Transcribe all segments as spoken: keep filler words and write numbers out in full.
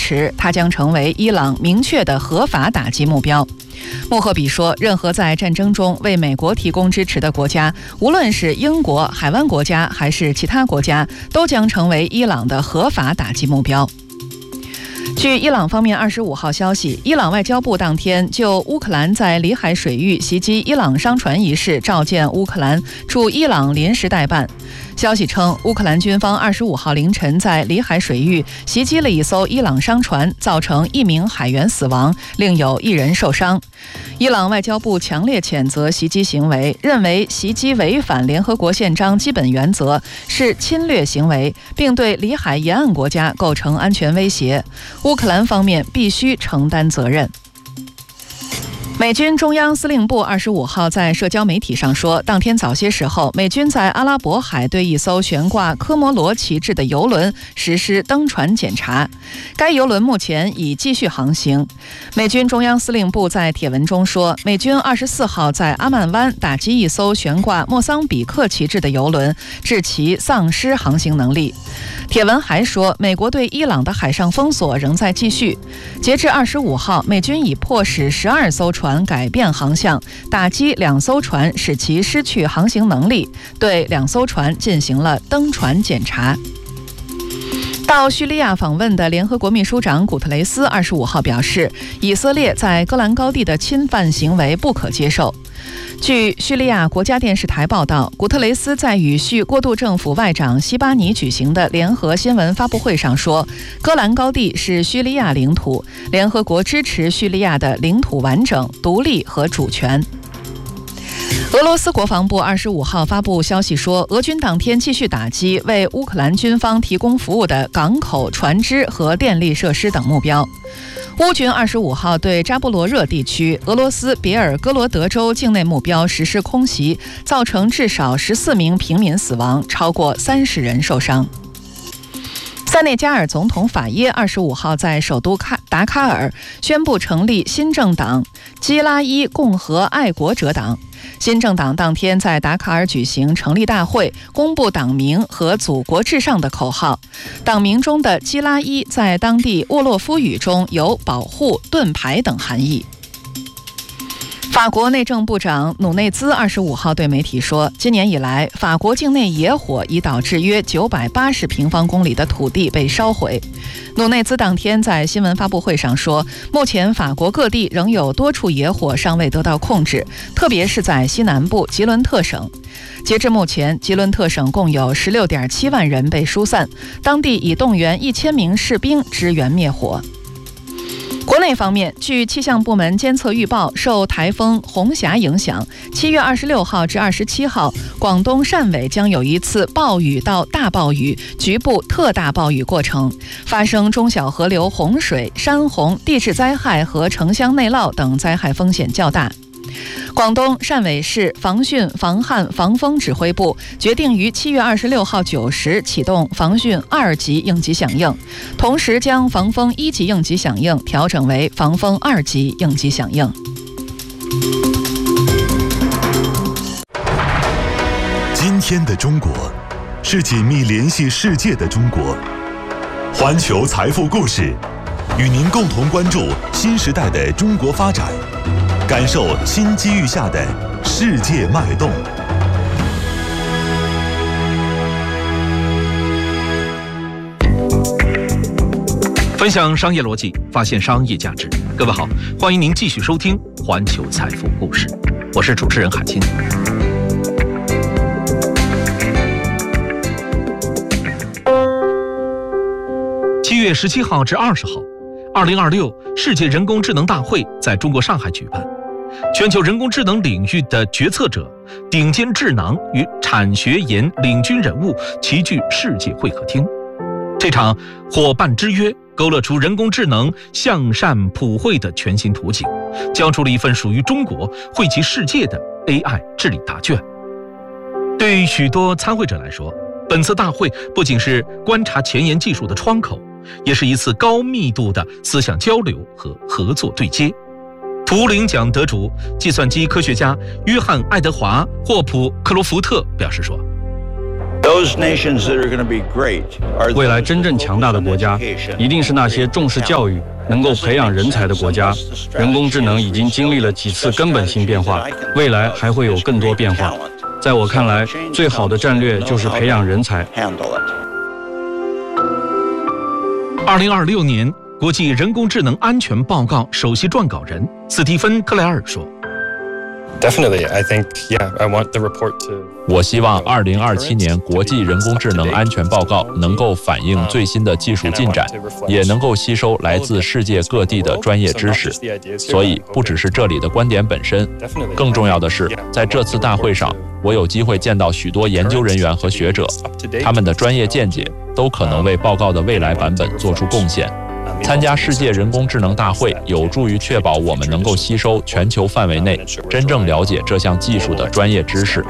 持，它将成为伊朗明确的合法打击目标。穆赫比说，任何在战争中为美国提供支持的国家，无论是英国、海湾国家还是其他国家，都将成为伊朗的合法打击目标。据伊朗方面二十五号消息，伊朗外交部当天就乌克兰在里海水域袭击伊朗商船一事召见乌克兰驻伊朗临时代办。消息称，乌克兰军方二十五号凌晨在里海水域袭击了一艘伊朗商船，造成一名海员死亡，另有一人受伤。伊朗外交部强烈谴责袭击行为，认为袭击违反联合国宪章基本原则，是侵略行为，并对里海沿岸国家构成安全威胁。乌克兰方面必须承担责任。美军中央司令部二十五号在社交媒体上说，当天早些时候，美军在阿拉伯海对一艘悬挂科摩罗旗帜的油轮实施登船检查，该油轮目前已继续航行。美军中央司令部在帖文中说，美军二十四号在阿曼湾打击一艘悬挂莫桑比克旗帜的油轮，致其丧失航行能力。帖文还说，美国对伊朗的海上封锁仍在继续。截至二十五号，美军已迫使十二艘船改变航向，打击两艘船，使其失去航行能力，对两艘船进行了登船检查。到叙利亚访问的联合国秘书长古特雷斯二十五号表示，以色列在戈兰高地的侵犯行为不可接受。据叙利亚国家电视台报道，古特雷斯在与叙过渡政府外长西巴尼举行的联合新闻发布会上说，戈兰高地是叙利亚领土，联合国支持叙利亚的领土完整、独立和主权。俄罗斯国防部二十五号发布消息说，俄军当天继续打击为乌克兰军方提供服务的港口、船只和电力设施等目标。乌军二十五号对扎波罗热地区、俄罗斯别尔哥罗德州境内目标实施空袭，造成至少十四名平民死亡，超过三十人受伤。塞内加尔总统法耶二十五号在首都达卡尔宣布成立新政党基拉伊共和爱国者党。新政党当天在达卡尔举行成立大会，公布党名和祖国至上的口号。党名中的基拉伊在当地沃洛夫语中有保护、盾牌等含义。法国内政部长努内兹二十五号对媒体说，今年以来，法国境内野火已导致约九百八十平方公里的土地被烧毁。努内兹当天在新闻发布会上说，目前法国各地仍有多处野火尚未得到控制，特别是在西南部吉伦特省。截至目前，吉伦特省共有 十六点七万人被疏散，当地已动员一千名士兵支援灭火。国内方面，据气象部门监测预报，受台风红霞影响，七月二十六号至二十七号，广东汕尾将有一次暴雨到大暴雨、局部特大暴雨过程，发生中小河流洪水、山洪、地质灾害和城乡内涝等灾害风险较大。广东汕尾市防汛防旱防风指挥部决定于七月二十六号九时启动防汛二级应急响应，同时将防风一级应急响应调整为防风二级应急响应。 今天的中国是紧密联系世界的中国。环球财富故事与您共同关注新时代的中国发展，感受新机遇下的世界脉动。 分享商业逻辑，发现商业价值。各位好，欢迎您继续收听《环球财富故事》，我是主持人海清。七月十七号至二十号，二零二六世界人工智能大会在中国上海举办。全球人工智能领域的决策者、顶尖智囊与产学研领军人物齐聚世界会客厅。这场伙伴之约勾勒出人工智能向善普惠的全新图景，交出了一份属于中国、惠及世界的 A I 治理答卷。对于许多参会者来说，本次大会不仅是观察前沿技术的窗口，也是一次高密度的思想交流和合作对接。图灵奖得主、计算机科学家约翰·爱德华·霍普克罗福特表示说未来真正强大的国家，一定是那些重视教育、能够培养人才的国家。人工智能已经经历了几次根本性变化，未来还会有更多变化。在我看来，最好的战略就是培养人才。 二零二六年国际人工智能安全报告首席撰稿人斯蒂芬·克莱尔说。 Definitely, I think, yeah, I want the report to. 我希望二零二七年国际人工智能安全报告能够反映最新的技术进展，也能够吸收来自世界各地的专业知识。所以，不只是这里的观点本身，更重要的是，在这次大会上，我有机会见到许多研究人员和学者，他们的专业见解都可能为报告的未来版本做出贡献。参加世界人工智能大会有助于确保我们能够吸收全球范围内真正了解这项技术的专业知识。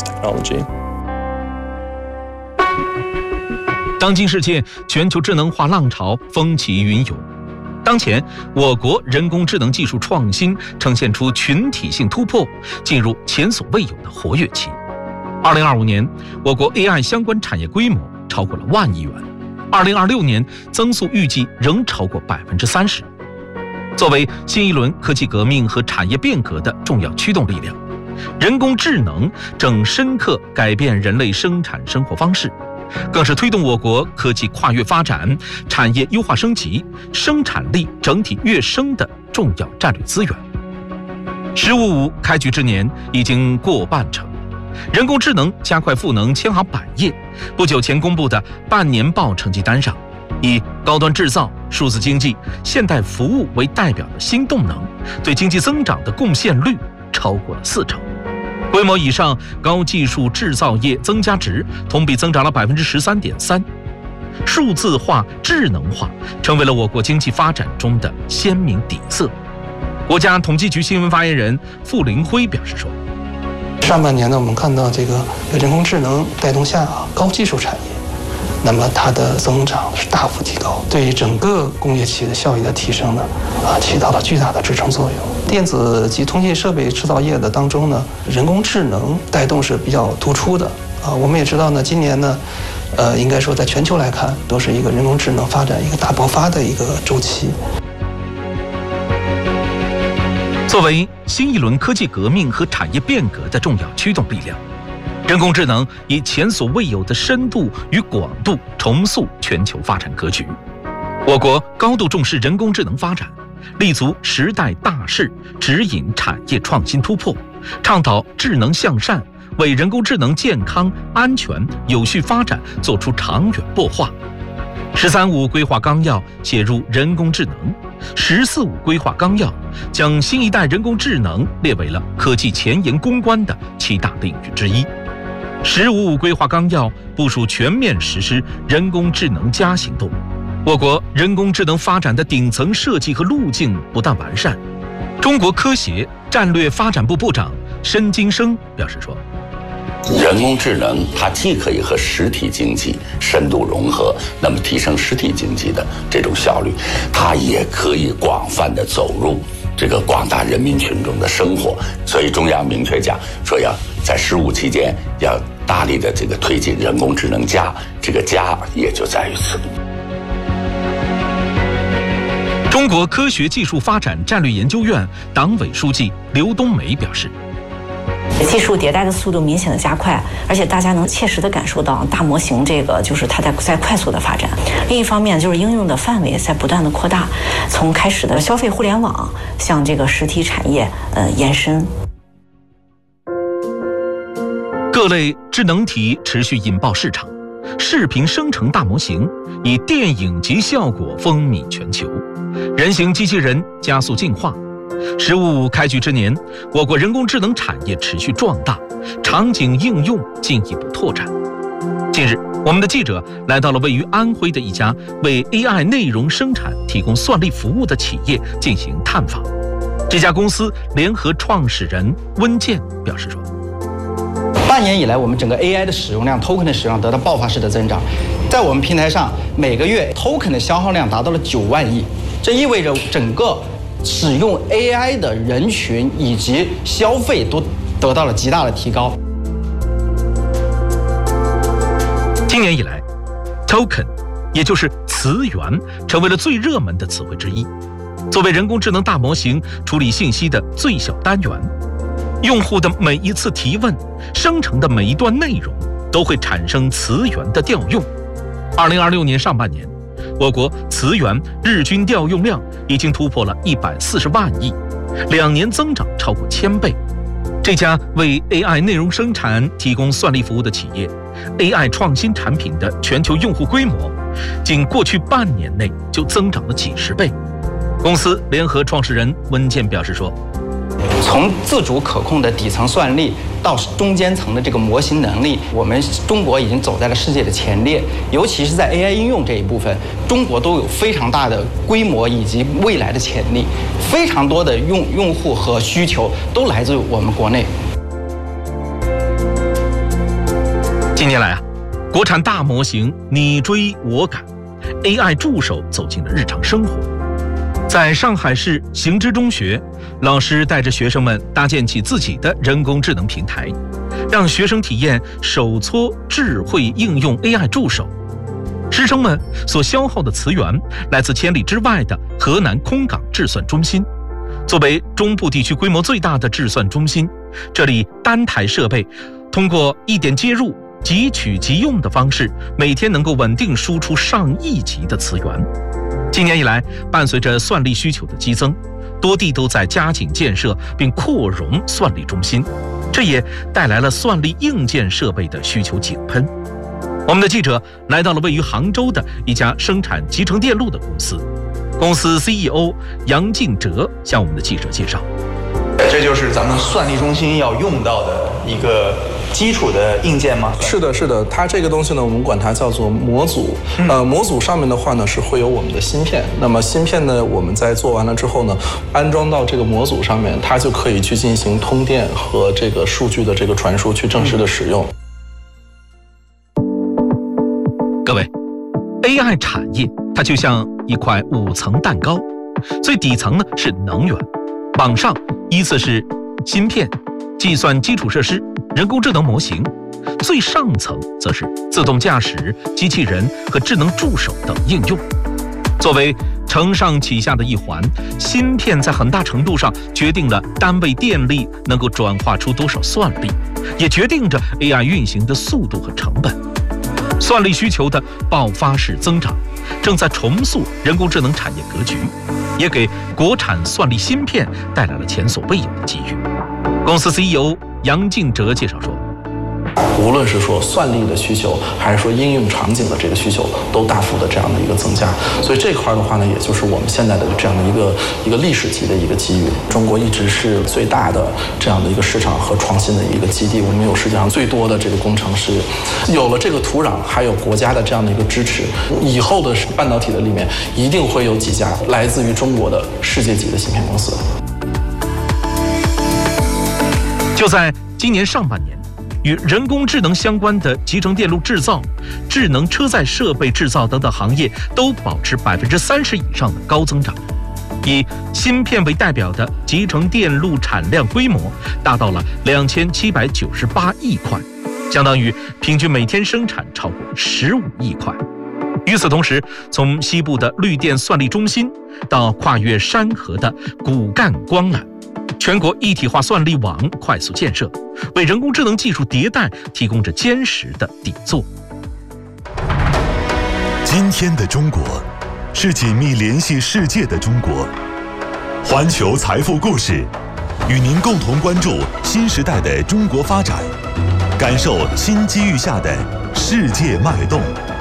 当今世界全球智能化浪潮风起云涌，当前我国人工智能技术创新呈现出群体性突破，进入前所未有的活跃期。二零二五年，我国 A I 相关产业规模超过了万亿元。二零二六年增速预计仍超过百分之三十。作为新一轮科技革命和产业变革的重要驱动力量，人工智能正深刻改变人类生产生活方式，更是推动我国科技跨越发展、产业优化升级、生产力整体跃升的重要战略资源。十五五开局之年已经过半程。人工智能加快赋能千行百业。不久前公布的半年报成绩单上，以高端制造、数字经济、现代服务为代表的新动能，对经济增长的贡献率超过了四成。规模以上高技术制造业增加值同比增长了百分之十三点三。数字化、智能化成为了我国经济发展中的鲜明底色。国家统计局新闻发言人傅林辉表示说。 上半年呢，我们看到这个人工智能带动下啊，高技术产业，那么它的增长是大幅提高，对于整个工业企业的效益的提升呢，啊，起到了巨大的支撑作用。电子及通信设备制造业的当中呢，人工智能带动是比较突出的啊。我们也知道呢，今年呢，呃，应该说在全球来看，都是一个人工智能发展一个大爆发的一个周期。 作为新一轮科技革命和产业变革的重要驱动力量，人工智能以前所未有的深度与广度重塑全球发展格局。我国高度重视人工智能发展，立足时代大势，指引产业创新突破，倡导智能向善，为人工智能健康、安全、有序发展做出长远擘画。十三五规划纲要写入人工智能，十四五规划纲要将新一代人工智能列为了科技前沿攻关的七大领域之一。十五五规划纲要部署全面实施人工智能加行动，我国人工智能发展的顶层设计和路径不断完善。中国科协战略发展部部长申金生表示说。 人工智能它既可以和实体经济深度融合，那么提升实体经济的这种效率，它也可以广泛的走入这个广大人民群众的生活。所以中央明确讲说，要在十五期间要大力的这个推进人工智能加，这个加也就在于此。 中国科学技术发展战略研究院党委书记刘冬梅表示。 技术迭代的速度明显的加快，而且大家能切实的感受到大模型这个就是它在在快速的发展。另一方面就是应用的范围在不断的扩大，从开始的消费互联网向这个实体产业呃延伸。 各类智能体持续引爆市场，视频生成大模型以电影级效果风靡全球，人形机器人加速进化。十五五开局之年，我国人工智能产业持续壮大，场景应用进一步拓展。近日，我们的记者来到了位于安徽的一家为 A I 内容生产提供算力服务的企业进行探访。这家公司联合创始人温健表示说：“ 半年以来，我们整个 A I 的使用量、token 的使用量得到爆发式的增长，在我们平台上，每个月 token 的消耗量达到了九万亿，这意味着整个使用 A I 的人群以及消费都得到了极大的提高。 今年以来 ，token 也就是词源成为了最热门的词汇之一。作为人工智能大模型处理信息的最小单元，用户的每一次提问生成的每一段内容都会产生词源的调用。二零二六年上半年，我国词源日均调用量已经突破了一百四十万亿，两年增长超过千倍。这家为 A I 内容生产提供算力服务的企业 ，A I 创新产品的全球用户规模，仅过去半年内就增长了几十倍。公司联合创始人温健表示说， 从自主可控的底层算力到中间层的这个模型能力，我们中国已经走在了世界的前列。尤其是在 A I 应用这一部分，中国都有非常大的规模以及未来的潜力，非常多的用用户和需求都来自于我们国内。 近年来啊，国产大模型你追我赶 ，A I 助手走进了日常生活。在上海市行知中学，老师带着学生们搭建起自己的人工智能平台，让学生体验手搓智慧应用 A I 助手。师生们所消耗的词源来自千里之外的河南空港智算中心。作为中部地区规模最大的智算中心，这里单台设备通过一点接入、即取即用的方式，每天能够稳定输出上亿级的词源。今年以来，伴随着算力需求的激增，多地都在加紧建设并扩容算力中心，这也带来了算力硬件设备的需求井喷。我们的记者来到了位于杭州的一家生产集成电路的公司，公司 C E O 杨敬哲向我们的记者介绍， 这就是咱们算力中心要用到的一个基础的硬件吗？ 是的，是的，它这个东西呢，我们管它叫做模组。嗯、呃，模组上面的话呢，是会有我们的芯片。那么芯片呢，我们在做完了之后呢，安装到这个模组上面，它就可以去进行通电和这个数据的这个传输，去正式的使用。 各位 ，A I 产业它就像一块五层蛋糕，最底层呢是能源，往上依次是芯片、计算基础设施、人工智能模型，最上层则是自动驾驶、机器人和智能助手等应用。作为承上启下的一环，芯片在很大程度上决定了单位电力能够转化出多少算力，也决定着 A I 运行的速度和成本。算力需求的爆发式增长，正在重塑人工智能产业格局，也给国产算力芯片带来了前所未有的机遇。公司 C E O 杨敬哲介绍说， 无论是说算力的需求，还是说应用场景的这个需求，都大幅的这样的一个增加。所以这块的话呢，也就是我们现在的这样的一个一个历史级的一个机遇。中国一直是最大的这样的一个市场和创新的一个基地，我们有世界上最多的这个工程师，有了这个土壤，还有国家的这样的一个支持，以后的半导体的里面一定会有几家来自于中国的世界级的芯片公司。 就在今年上半年，与人工智能相关的集成电路制造、智能车载设备制造等等行业都保持百分之三十以上的高增长。以芯片为代表的集成电路产量规模达到了两千七百九十八亿块，相当于平均每天生产超过十五亿块。与此同时，从西部的绿电算力中心到跨越山河的骨干光缆，全国一体化算力网快速建设，为人工智能技术迭代提供着坚实的底座。 今天的中国，是紧密联系世界的中国。环球财富故事，与您共同关注新时代的中国发展，感受新机遇下的世界脉动。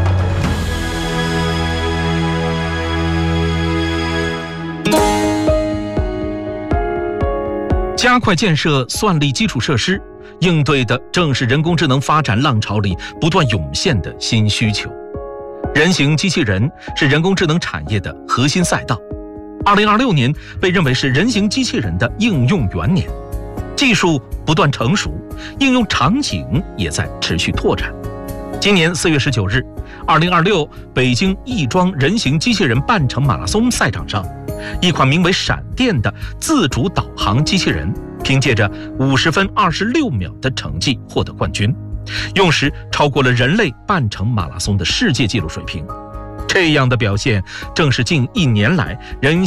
加快建设算力基础设施，应对的正是人工智能发展浪潮里不断涌现的新需求。人形机器人是人工智能产业的核心赛道。二零二六年被认为是人形机器人的应用元年，技术不断成熟，应用场景也在持续拓展。今年四月十九日，二零二六北京亦庄人形机器人半程马拉松赛场上，一款名为闪电的自主导航机器人，凭借着五十分二十六秒的成绩获得冠军。 用时超过了人类半程马拉松的世界纪录水平。这样的表现正是近一年来人